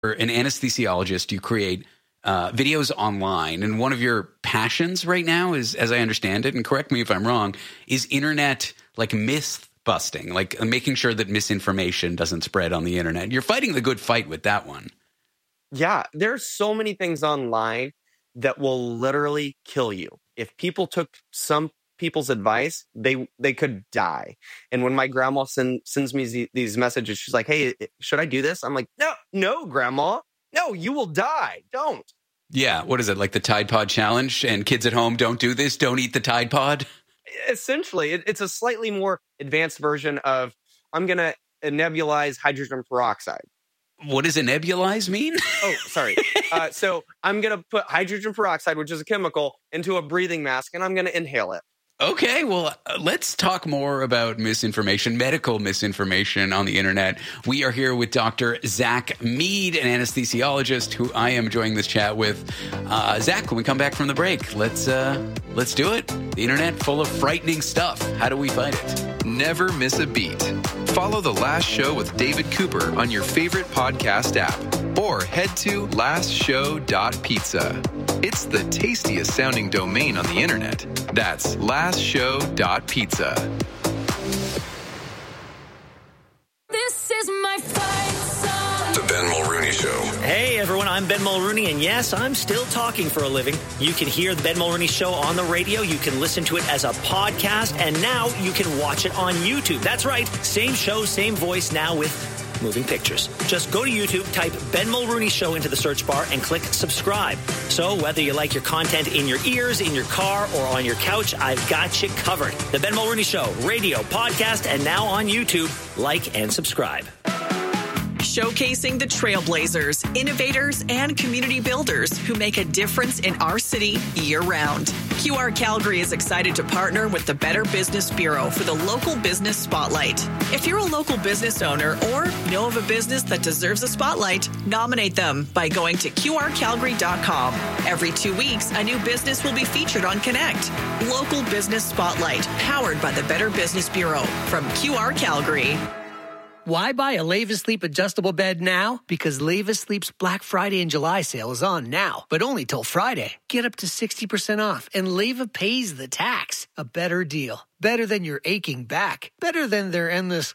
an anesthesiologist. You create videos online, and one of your passions right now is, as I understand it, and correct me if I'm wrong, is internet like myth busting, like making sure that misinformation doesn't spread on the internet. You're fighting the good fight with that one. Yeah, there's so many things online that will literally kill you. If people took some people's advice, they could die. And when my grandma sends me these messages, she's like, "Hey, should I do this?" I'm like, no, grandma. No, you will die. Don't. Yeah. What is it? Like the Tide Pod challenge, and kids at home, don't do this. Don't eat the Tide Pod. Essentially, it's a slightly more advanced version of, I'm going to nebulize hydrogen peroxide. What does a nebulize mean? Oh, sorry. So I'm going to put hydrogen peroxide, which is a chemical, into a breathing mask, and I'm going to inhale it. Okay, well, let's talk more about misinformation, medical misinformation on the internet. We are here with Dr. Zach Mead, an anesthesiologist who I am enjoying this chat with. Zach, when we come back from the break, let's do it. The internet full of frightening stuff. How do we fight it? Never miss a beat. Follow The Last Show with David Cooper on your favorite podcast app, or head to lastshow.pizza. It's the tastiest sounding domain on the internet. That's lastshow.pizza. This is my fight song. The Ben Mulrooney Show. Hey everyone, I'm Ben Mulrooney, and yes, I'm still talking for a living. You can hear the Ben Mulrooney Show on the radio, you can listen to it as a podcast, and now you can watch it on YouTube. That's right, same show, same voice, now with moving pictures. Just go to YouTube, type Ben Mulrooney Show into the search bar, and click subscribe. So whether you like your content in your ears, in your car, or on your couch, I've got you covered. The Ben Mulrooney Show, radio, podcast, and now on YouTube. Like and subscribe. Showcasing the trailblazers, innovators, and community builders who make a difference in our city year-round. QR Calgary is excited to partner with the Better Business Bureau for the Local Business Spotlight. If you're a local business owner or know of a business that deserves a spotlight, nominate them by going to qrcalgary.com. Every 2 weeks, a new business will be featured on Connect. Local Business Spotlight, powered by the Better Business Bureau from QR Calgary. Why buy a Leva Sleep adjustable bed now? Because Leva Sleep's Black Friday and July sale is on now, but only till Friday. Get up to 60% off, and Leva pays the tax. A better deal. Better than your aching back. Better than their endless...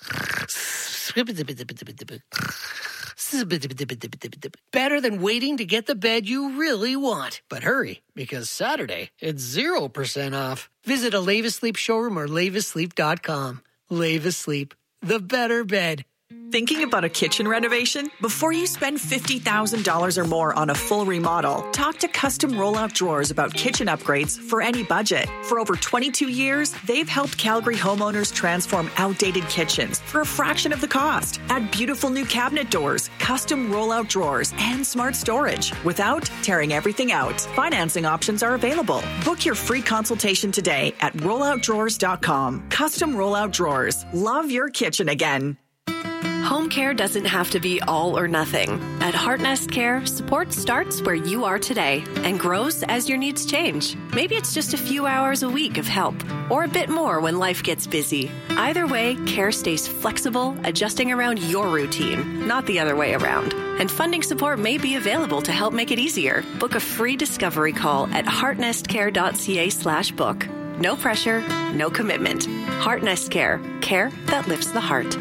Better than waiting to get the bed you really want. But hurry, because Saturday, it's 0% off. Visit a Leva Sleep showroom or levasleep.com. Leva Sleep. The better bed. Thinking about a kitchen renovation? Before you spend $50,000 or more on a full remodel, talk to Custom Rollout Drawers about kitchen upgrades for any budget. For over 22 years, they've helped Calgary homeowners transform outdated kitchens for a fraction of the cost. Add beautiful new cabinet doors, custom rollout drawers, and smart storage without tearing everything out. Financing options are available. Book your free consultation today at rolloutdrawers.com. Custom Rollout Drawers. Love your kitchen again. Home care doesn't have to be all or nothing. At Heartnest Care, support starts where you are today and grows as your needs change. Maybe it's just a few hours a week of help, or a bit more when life gets busy. Either way, care stays flexible, adjusting around your routine, not the other way around. And funding support may be available to help make it easier. Book a free discovery call at heartnestcare.ca/book. No pressure, no commitment. Heartnest Care. Care that lifts the heart.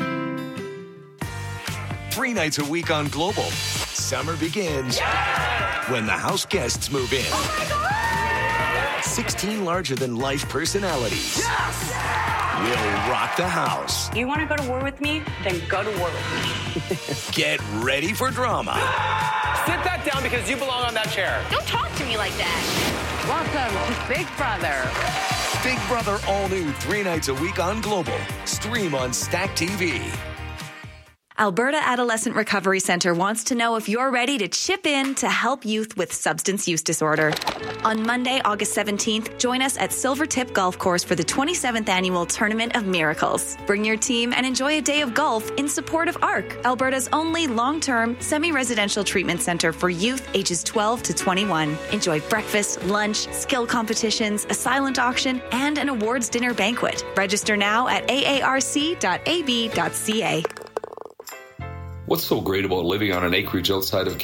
3 nights a week on Global. Summer begins when the house guests move in. 16 larger-than-life personalities will rock the house. You want to go to war with me? Then go to war with me. Get ready for drama. Sit that down because you belong on that chair. Don't talk to me like that. Welcome to Big Brother. Big Brother all new 3 nights a week on Global. Stream on Stack TV. Alberta Adolescent Recovery Centre wants to know if you're ready to chip in to help youth with substance use disorder. On Monday, August 17th, join us at Silvertip Golf Course for the 27th Annual Tournament of Miracles. Bring your team and enjoy a day of golf in support of ARC, Alberta's only long-term, semi-residential treatment centre for youth ages 12 to 21. Enjoy breakfast, lunch, skill competitions, a silent auction, and an awards dinner banquet. Register now at aarc.ab.ca. What's so great about living on an acreage outside of